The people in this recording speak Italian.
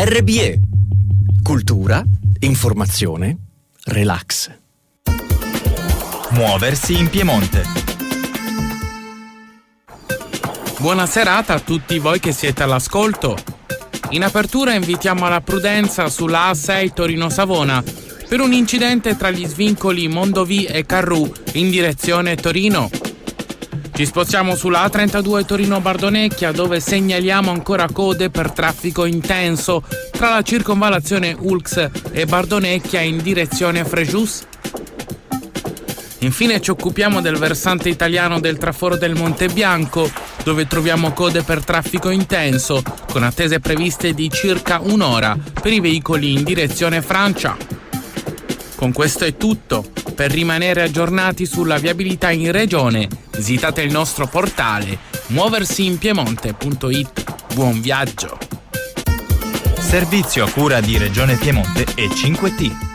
RBE. Cultura, informazione, relax. Muoversi in Piemonte. Buona serata a tutti voi che siete all'ascolto. In apertura invitiamo alla prudenza sulla A6 Torino-Savona per un incidente tra gli svincoli Mondovì e Carrù in direzione Torino. Ci spostiamo sulla A32 Torino-Bardonecchia, dove segnaliamo ancora code per traffico intenso tra la circonvallazione Ulx e Bardonecchia in direzione Frejus. Infine ci occupiamo del versante italiano del traforo del Monte Bianco, dove troviamo code per traffico intenso, con attese previste di circa un'ora per i veicoli in direzione Francia. Con questo è tutto. Per rimanere aggiornati sulla viabilità in regione, visitate il nostro portale muoversiinpiemonte.it. Buon viaggio! Servizio a cura di Regione Piemonte e 5T.